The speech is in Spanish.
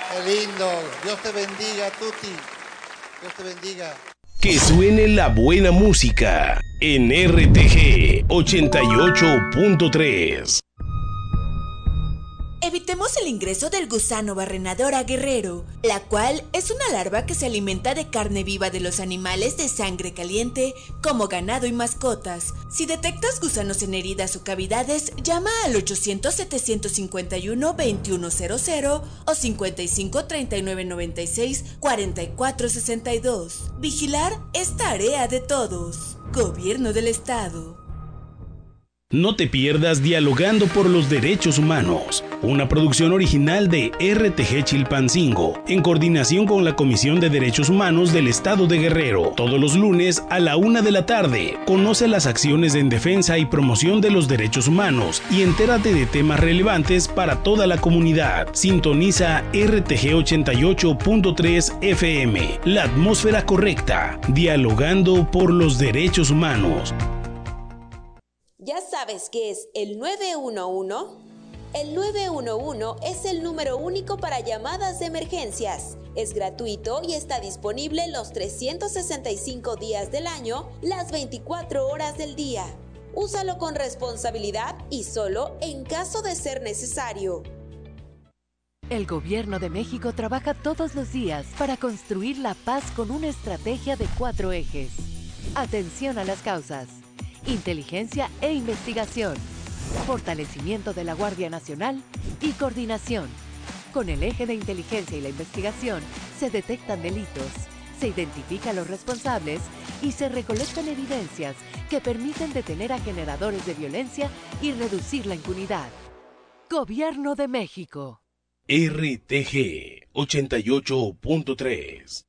Qué lindo. Dios te bendiga, Tuti. Dios te bendiga. Que suene la buena música en RTG 88.3. Evitemos el ingreso del gusano barrenador a Guerrero, la cual es una larva que se alimenta de carne viva de los animales de sangre caliente, como ganado y mascotas. Si detectas gusanos en heridas o cavidades, llama al 800-751-2100 o 55-3996-4462. Vigilar es tarea de todos. Gobierno del Estado. No te pierdas Dialogando por los Derechos Humanos, una producción original de RTG Chilpancingo, en coordinación con la Comisión de Derechos Humanos del Estado de Guerrero. Todos los lunes a la 1 de la tarde. Conoce las acciones en defensa y promoción de los derechos humanos y entérate de temas relevantes para toda la comunidad. Sintoniza RTG 88.3 FM, la atmósfera correcta. Dialogando por los Derechos Humanos. ¿Ya sabes qué es el 911? El 911 es el número único para llamadas de emergencias. Es gratuito y está disponible los 365 días del año, las 24 horas del día. Úsalo con responsabilidad y solo en caso de ser necesario. El Gobierno de México trabaja todos los días para construir la paz con una estrategia de 4 ejes. Atención a las causas. Inteligencia e investigación, fortalecimiento de la Guardia Nacional y coordinación. Con el eje de inteligencia y la investigación se detectan delitos, se identifican los responsables y se recolectan evidencias que permiten detener a generadores de violencia y reducir la impunidad. Gobierno de México. RTG 88.3